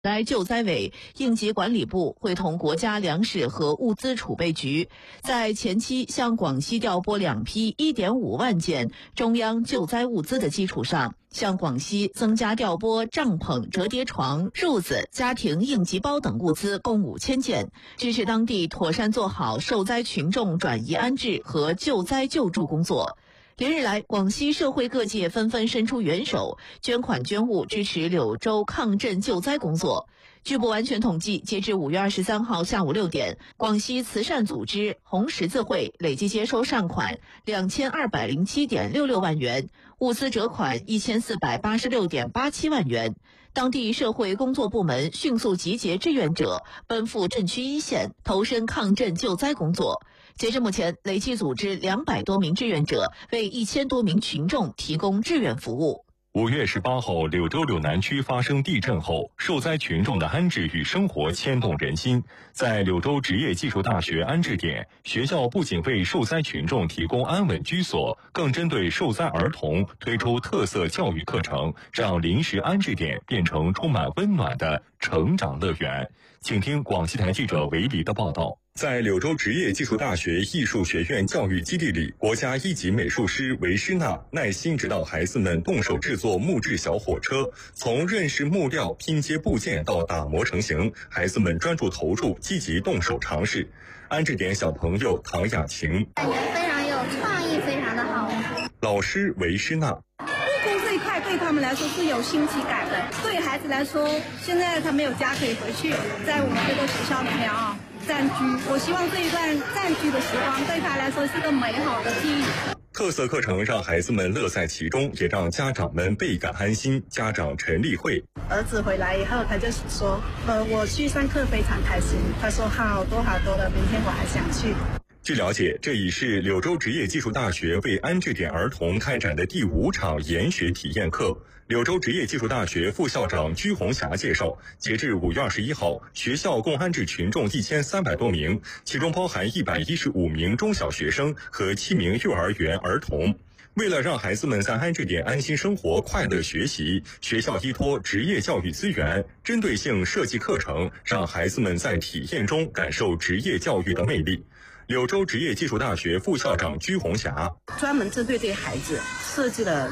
来救灾委、应急管理部会同国家粮食和物资储备局，在前期向广西调拨2批1.5万件中央救灾物资的基础上，向广西增加调拨帐篷、折叠床、褥子、家庭应急包等物资共5000件，支持当地妥善做好受灾群众转移安置和救灾救助工作。连日来，广西社会各界纷纷伸出援手，捐款捐物支持柳州抗震救灾工作。据不完全统计，截至5月23号下午6点，广西慈善组织红十字会累计接收善款2207.66万元，物资折款1486.87万元。当地社会工作部门迅速集结志愿者，奔赴震区一线，投身抗震救灾工作。截至目前，累计组织200多名志愿者，为1000多名群众提供志愿服务。 5月18号，柳州柳南区发生地震后，受灾群众的安置与生活牵动人心。在柳州职业技术大学安置点，学校不仅为受灾群众提供安稳居所，更针对受灾儿童推出特色教育课程，让临时安置点变成充满温暖的成长乐园。请听广西台记者韦黎的报道。在柳州职业技术大学艺术学院教育基地里，国家一级美术师韦诗娜耐心指导孩子们动手制作木质小火车，从认识木料、拼接部件到打磨成型，孩子们专注投入，积极动手尝试。安置点小朋友唐雅晴， 感觉非常有创意，非常的好。 老师韦诗娜， 务工这一块对他们来说是有新奇感的，对孩子来说，现在他没有家可以回去，在我们这个学校里面暂居，我希望这一段暂居的时光对他来说是个美好的记忆。 特色课程让孩子们乐在其中，也让家长们倍感安心。家长陈丽慧， 儿子回来以后，他就说，我去上课非常开心。他说好多好多的，明天我还想去。 据了解，这已是柳州职业技术大学为安置点儿童开展的第5场研学体验课。柳州职业技术大学副校长居红霞介绍，截至5月21号，学校共安置群众1300多名，其中包含115名中小学生和7名幼儿园儿童。为了让孩子们在安置点安心生活、快乐学习，学校依托职业教育资源，针对性设计课程，让孩子们在体验中感受职业教育的魅力。柳州职业技术大学副校长居红霞， 专门针对这些孩子设计了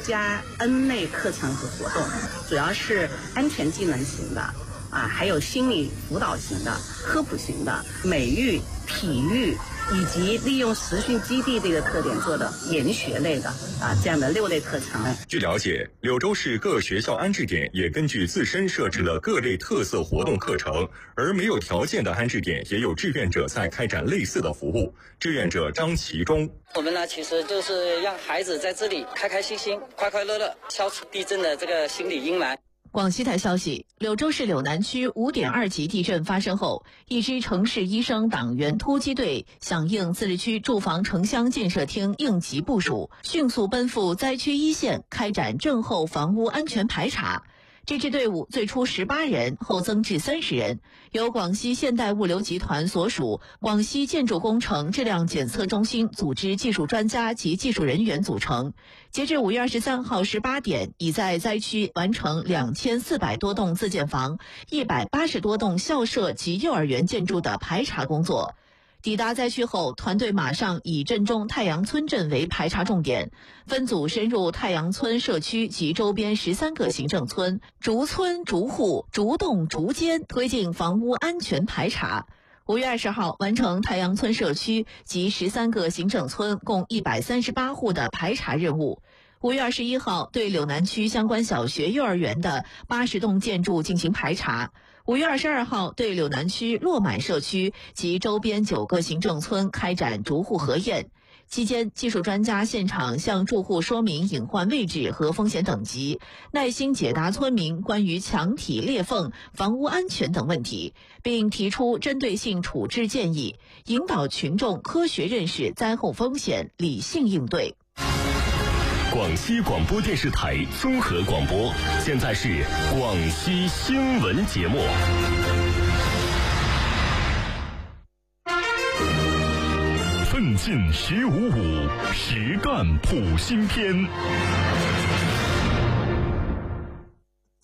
6+N 类课程和活动，主要是安全技能型的还有心理辅导型的、科普型的、美育、体育，以及利用实训基地这个特点做的研学类的这样的6类课程。 据了解，柳州市各学校安置点也根据自身设置了各类特色活动课程，而没有条件的安置点也有志愿者在开展类似的服务。志愿者张其忠， 我们呢其实就是让孩子在这里开开心心、快快乐乐，消除地震的这个心理阴霾。 广西台消息，柳州市柳南区5.2级地震发生后，一支城市医生党员突击队响应自治区住房城乡建设厅应急部署，迅速奔赴灾区一线，开展震后房屋安全排查。这支队伍最初18人，后增至30人，由广西现代物流集团所属广西建筑工程质量检测中心组织技术专家及技术人员组成。截至5月23号18点，已在灾区完成2400多栋自建房、180多栋校舍及幼儿园建筑的排查工作。抵达灾区后，团队马上以镇中太阳村镇为排查重点，分组深入太阳村社区及周边13个行政村，逐村逐户逐栋逐间推进房屋安全排查。5月20号完成太阳村社区及13个行政村共138户的排查任务。5月21号对柳南区相关小学、幼儿园的80栋建筑进行排查。5月22号对柳南区落满社区及周边9个行政村开展逐户核验。期间，技术专家现场向住户说明隐患位置和风险等级，耐心解答村民关于墙体裂缝、房屋安全等问题，并提出针对性处置建议，引导群众科学认识灾后风险，理性应对。 广西广播电视台综合广播，现在是广西新闻节目。奋进1055，实干普新篇。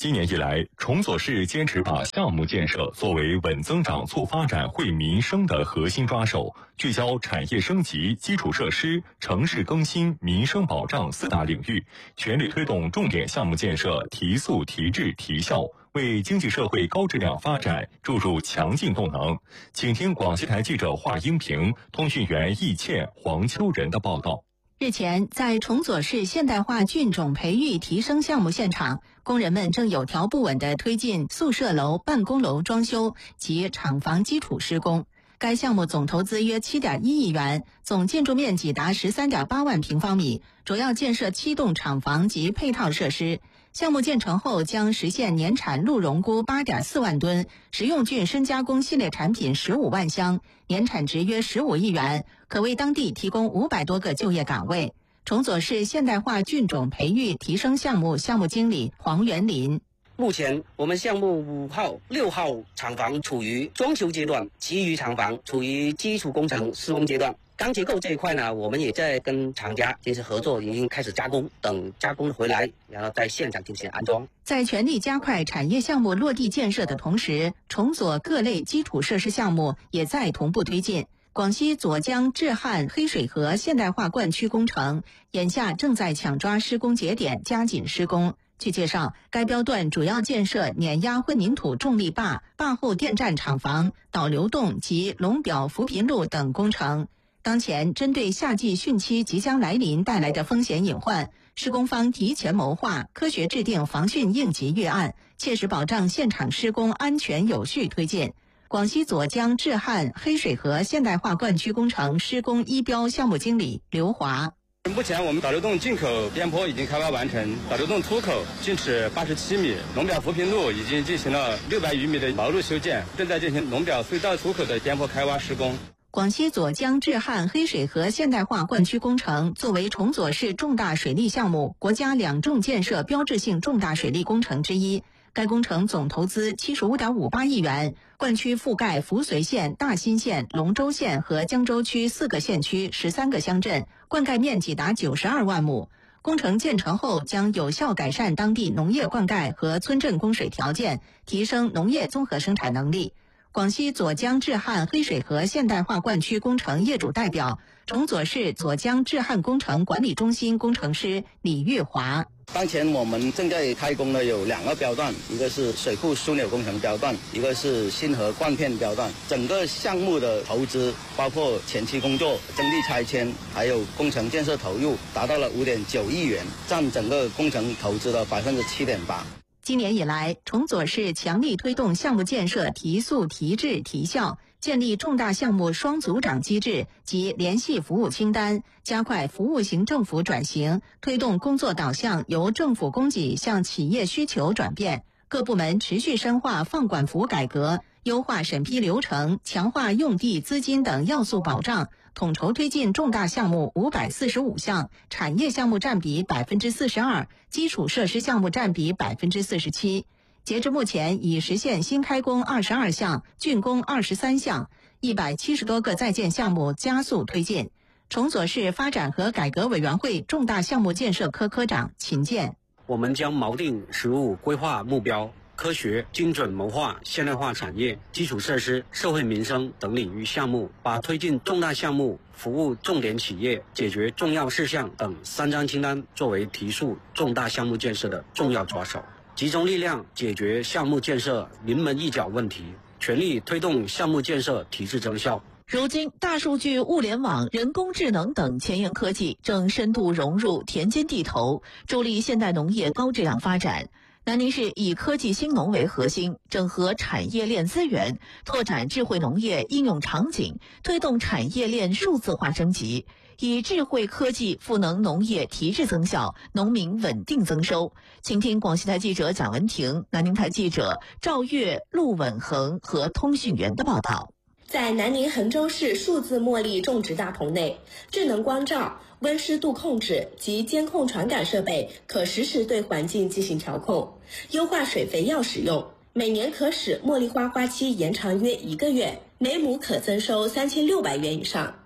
今年以来，崇左市坚持把项目建设作为稳增长、促发展、惠民生的核心抓手，聚焦产业升级、基础设施、城市更新、民生保障4大领域，全力推动重点项目建设提速、提质、提效，为经济社会高质量发展注入强劲动能。请听广西台记者华英平、通讯员易倩、黄秋仁的报道。 日前，在崇左市现代化菌种培育提升项目现场，工人们正有条不紊地推进宿舍楼、办公楼装修及厂房基础施工。该项目总投资约7.1亿元，总建筑面积达13.8万平方米，主要建设7栋厂房及配套设施。项目建成后将实现年产鹿茸菇8.4万吨，食用菌深加工系列产品15万箱，年产值约15亿元，可为当地提供500多个就业岗位。崇左市现代化菌种培育提升项目项目经理黄元林。 目前我们项目5号、6号厂房处于装修阶段，其余厂房处于基础工程施工阶段。钢结构这一块呢，我们也在跟厂家进行合作，已经开始加工，等加工回来，然后在现场进行安装。 在全力加快产业项目落地建设的同时，崇左各类基础设施项目也在同步推进。广西左江治汉黑水河现代化灌区工程眼下正在抢抓施工节点，加紧施工。据介绍，该标段主要建设碾压混凝土重力坝、坝后电站厂房、导流洞及龙表扶贫路等工程。当前，针对夏季汛期即将来临带来的风险隐患，施工方提前谋划，科学制定防汛应急预案，切实保障现场施工安全有序推进。广西左江治汉黑水河现代化灌区工程施工一标项目经理刘华。 目前我们导流洞进口边坡已经开挖完成，导流洞出口径尺87米，龙表扶贫路已经进行了600余米的毛路修建，正在进行龙表隧道出口的边坡开挖施工。 广西左江治汉黑水河现代化灌区工程作为崇左市重大水利项目、国家2重建设标志性重大水利工程之一。该工程总投资75.58亿元，灌区覆盖扶绥县、大新县、龙州县和江州区4个县区、13个乡镇，灌溉面积达92万亩。工程建成后将有效改善当地农业灌溉和村镇供水条件，提升农业综合生产能力。广西左江治汉黑水河现代化灌区工程业主代表、崇左市左江治汉工程管理中心工程师李玉华。 当前我们正在开工的有2个标段，一个是水库枢纽工程标段，一个是新河灌片标段。整个项目的投资包括前期工作、征地拆迁，还有工程建设投入，达到了5.9亿元，占整个工程投资的7.8%。 今年以来，崇左市强力推动项目建设提速、提质、提效，建立重大项目双组长机制及联系服务清单，加快服务型政府转型，推动工作导向由政府供给向企业需求转变。各部门持续深化放管服改革，优化审批流程，强化用地、资金等要素保障，统筹推进重大项目545项，产业项目占比42%，基础设施项目占比47%。截至目前，已实现新开工22项，竣工23项，170多个在建项目加速推进。崇左市发展和改革委员会重大项目建设科科长秦健。 我们将锚定实务规划目标，科学精准谋划现代化产业、基础设施、社会民生等领域项目，把推进重大项目、服务重点企业、解决重要事项等3张清单作为提速重大项目建设的重要抓手，集中力量解决项目建设临门一脚问题，全力推动项目建设提质增效。 如今，大数据、物联网、人工智能等前沿科技正深度融入田间地头，助力现代农业高质量发展。南宁市以科技兴农为核心，整合产业链资源，拓展智慧农业应用场景，推动产业链数字化升级，以智慧科技赋能农业提质增效，农民稳定增收。请听广西台记者蒋文婷、南宁台记者赵月、陆稳恒和通讯员的报道。 在南宁衡州市数字茉莉种植大棚内，智能光照、温湿度控制及监控传感设备可实时对环境进行调控，优化水肥药使用，每年可使茉莉花花期延长约1个月，每亩可增收3600元以上。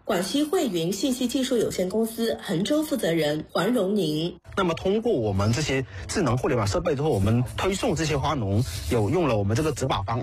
广西汇云信息技术有限公司衡州负责人黄荣宁。 那么通过我们这些智能互联网设备之后，我们推送这些花农有用了我们这个植保方案。